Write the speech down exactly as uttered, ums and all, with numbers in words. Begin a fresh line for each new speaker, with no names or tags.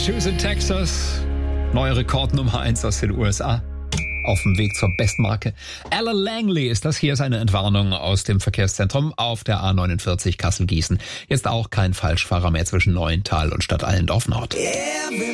Shoes in Texas. Neue Rekordnummer eins aus den U S A. Auf dem Weg zur Bestmarke. Alan Langley ist das. Hier ist eine Entwarnung aus dem Verkehrszentrum auf der A neunundvierzig Kassel-Gießen. Jetzt auch kein Falschfahrer mehr zwischen Neuental und Stadt Allendorf Nord.